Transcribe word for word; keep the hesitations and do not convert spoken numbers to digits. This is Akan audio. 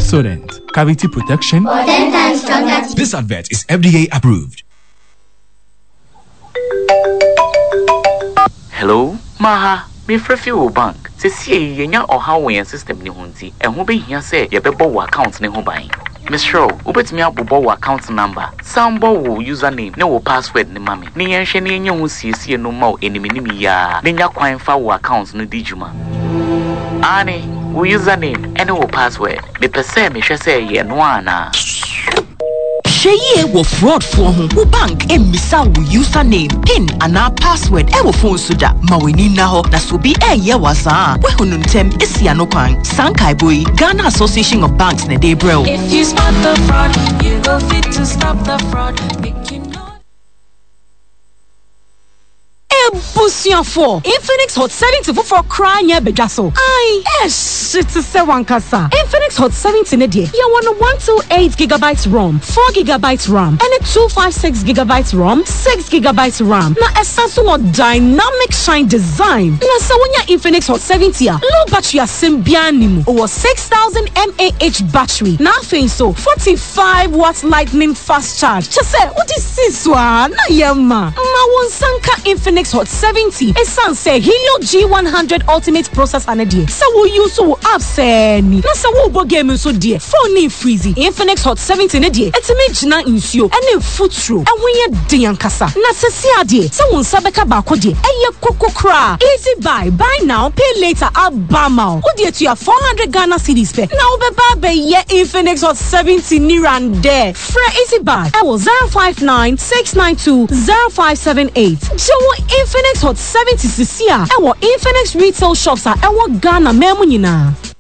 Pepsodent, cavity protection. For ten times stronger. This advert is F D A approved. Hello, Maha. Me frefio bank. Se see yenya or how we system ni hunti. And who be here say ye bebo account ne ho ban. Miss Show, ubetimi abobo account number. Sambo wo username ne wo password ne mami. Ni yenhwe ne yenye ho siesie no ma enimi ni mi ya. Ne nya kwan fa wo account no dijuma. Ani, wo username ene wo password. Me pese me hwe say ye no ana. Sheye wo fraud for ho. Wo bank emisa wo username, pin ana password e wo phone suda. Ma weni na ho na so bi eye wasa. We hunu ntem isi anokwan. Sankai boy, Ghana Association of Banks ne dey bro. If you spot the fraud, you go fit to stop the fraud. Make you know. Busian for Infinix Hot seventy for crying ya bejaso. Aye, yes, it's a seven kasa. Infinix Hot seventy ne die. Ya want one two eight gigabytes ROM, four gigabytes RAM, and a two five six gigabytes ROM, six gigabytes RAM. Na esanso wa dynamic shine design. Na sa wanya Infinix Hot seventy a low battery asembianimu. Over six thousand milliamp hour battery. Na fin so forty-five watts lightning fast charge. Just say what is this one? Na yema. Ma won sanka Infinix Hot seventy. A san say Helio G one hundred Ultimate processor na die. Sa wo use so app say ni. Na sa wo bo game so die. Phone ni freezy. Infinix Hot seventy na die. Etime gina nsuo. Ene footro. Enwe de yankasa. Na sesi ade. Sa won sabeka ba ko die. Eye koko kra. Easy buy. Buy now, pay later. Abama. Wo die to your four hundred Ghana cedis pe. Na wo be ba be ye Infinix Hot seventy ni ran there. Fra easy buy. I was zero five nine six nine two zero five seven eight. So Infinix Hot seventy C C A. I want Infinix retail shops are I want Ghana memu nyina.